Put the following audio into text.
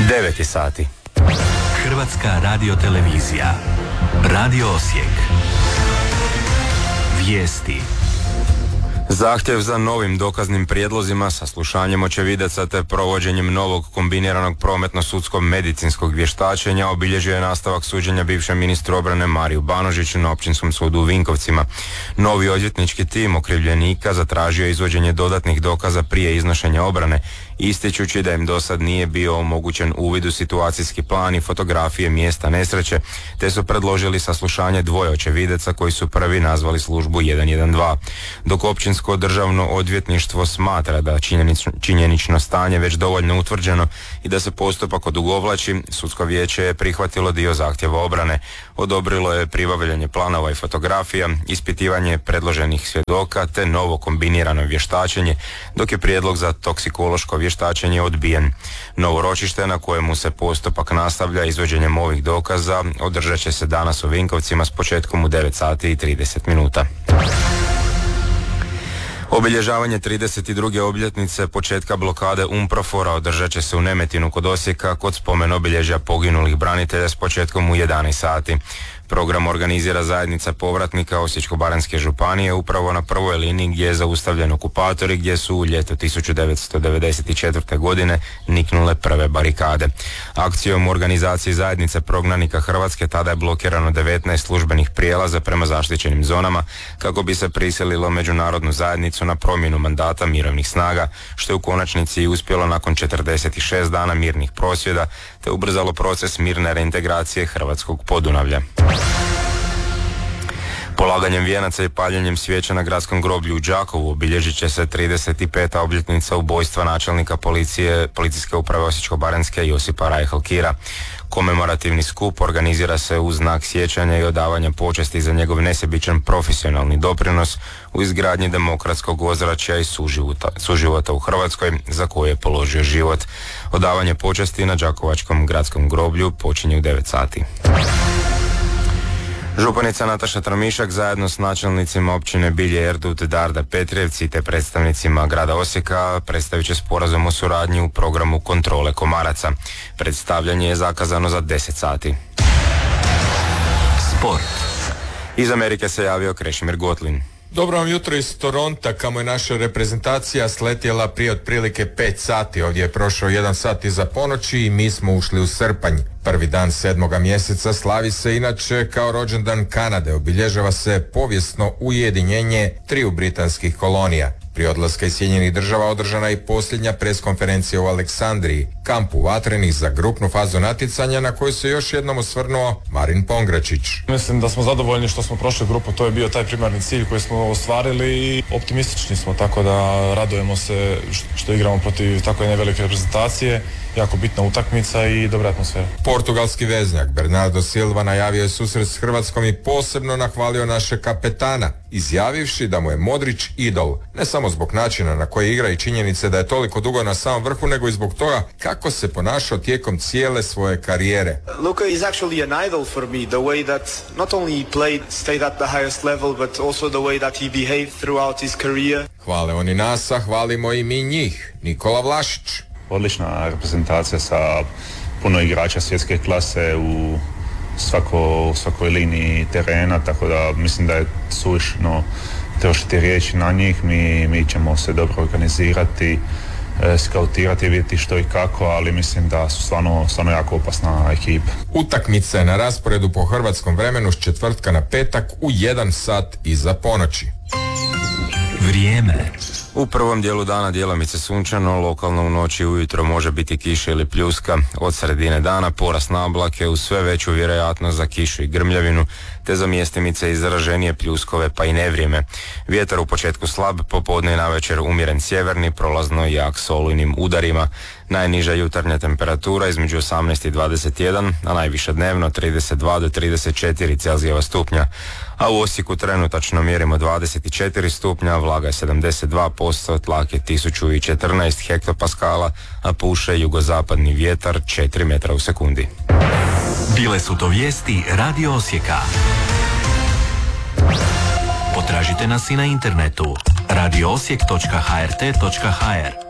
9 sati. Hrvatska radiotelevizija. Radio Osijek. Vijesti. Zahtjev za novim dokaznim prijedlozima, saslušanjem očevidaca te provođenjem novog kombiniranog prometno-sudskog medicinskog vještačenja obilježio je nastavak suđenja bivšem ministru obrane Mariju Banožiću na Općinskom sudu u Vinkovcima. Novi odvjetnički tim okrivljenika zatražio je izvođenje dodatnih dokaza prije iznošenja obrane, ističući da im dosad nije bio omogućen uvid u situacijski plan i fotografije mjesta nesreće, te su predložili saslušanje dvoje očevidaca koji su prvi nazvali službu 112. Dok Općinsko državno odvjetništvo smatra da činjenično stanje već dovoljno utvrđeno i da se postupak odugovlači, sudsko vijeće je prihvatilo dio zahtjeva obrane. Odobrilo je pribavljanje planova i fotografija, ispitivanje predloženih svjedoka te novo kombinirano vještačenje, dok je prijedlog za toksikološko vještačenje odbijen. Novo ročište na kojemu se postupak nastavlja izvođenjem ovih dokaza održat će se danas u Vinkovcima s početkom u 9 sati i 30 minuta. Obilježavanje 32. obljetnice početka blokade UNPROFOR-a održat će se u Nemetinu kod Osijeka kod spomen obilježja poginulih branitelja s početkom u 11 sati. Program organizira zajednica povratnika Osječko-baranjske županije upravo na prvoj liniji gdje je zaustavljen okupator i gdje su u ljeto 1994. godine niknule prve barikade. Akcijom u organizaciji zajednice prognanika Hrvatske tada je blokirano 19 službenih prijelaza prema zaštićenim zonama kako bi se prisililo međunarodnu zajednicu na promjenu mandata mirovnih snaga, što je u konačnici i uspjelo nakon 46 dana mirnih prosvjeda te ubrzalo proces mirne reintegracije Hrvatskog Podunavlja. Polaganjem vijenaca i paljenjem svijeća na gradskom groblju u Đakovu obilježit će se 35. obljetnica ubojstva načelnika policijske uprave Osječko-baranjske Josipa Rajhalkira. Komemorativni skup organizira se u znak sjećanja i odavanja počesti za njegov nesebičan profesionalni doprinos u izgradnji demokratskog ozračja i suživota u Hrvatskoj za koje je položio život. Odavanje počesti na Đakovačkom gradskom groblju počinje u 9 sati. Županica Nataša Tramišak zajedno s načelnicima općine Bilje, Erdut, Darda, Petrijevci te predstavnicima grada Osijeka predstavit će sporazum o suradnji u programu kontrole komaraca. Predstavljanje je zakazano za 10 sati. Sport. Iz Amerike se javio Krešimir Gotlin. Dobro vam jutro iz Toronta, kamo je naša reprezentacija sletjela prije otprilike 5 sati. Ovdje je prošao 1 sat iza ponoći i mi smo ušli u srpanj. Prvi dan 7. mjeseca slavi se inače kao rođendan Kanade. Obilježava se povijesno ujedinjenje 3 britanskih kolonija. Prije odlaska iz Sjedinjenih Država održana je i posljednja preskonferencija u Aleksandriji, kampu Vatrenih za grupnu fazu natjecanja na koju se još jednom osvrnuo Marin Pongračić. Mislim da smo zadovoljni što smo prošli grupu, to je bio taj primarni cilj koji smo ostvarili i optimistični smo, tako da radujemo se što igramo protiv tako jedne velike reprezentacije. Jako bitna utakmica i dobra atmosfera. Portugalski veznjak Bernardo Silva najavio je susret s Hrvatskom i posebno nahvalio naše kapetana, izjavivši da mu je Modrić idol, ne samo zbog načina na koji igra i činjenice da je toliko dugo na samom vrhu, nego i zbog toga kako se ponašao tijekom cijele svoje karijere. Luka is actually an idol for me, the way that not only he played, stayed at the highest level, but also the way that he behaved throughout his career. Hvale oni nas, a hvalimo i mi njih. Nikola Vlašić. Odlična reprezentacija sa puno igrača svjetske klase u svakoj liniji terena, tako da mislim da je suvišno trošiti riječi na njih. Mi ćemo se dobro organizirati, skautirati, vidjeti što i kako, ali mislim da su stvarno jako opasna ekipa. Utakmica je na rasporedu po hrvatskom vremenu s četvrtka na petak u 1 sat iza ponoći. Vrijeme. U prvom dijelu dana djelomice sunčano, lokalno u noći ujutro može biti kiša ili pljuska. Od sredine dana porast na oblake uz sve veću vjerojatnost za kišu i grmljavinu, te za mjestimice izraženije pljuskove pa i nevrijeme. Vjetar u početku slab, popodne i navečer umjeren sjeverni, prolazno jak s olujnim udarima. Najniža jutarnja temperatura između 18 i 21, a najviša dnevno 32 do 34 Celzijeva stupnja. A u Osijeku trenutačno mjerimo 24 stupnja, vlaga je 72%, tlak je 1014 hektopaskala, a puše jugozapadni vjetar 4 metra u sekundi. Bile su to vijesti Radio Osijeka. Potražite nas i na internetu radioosijek.hrt.hr.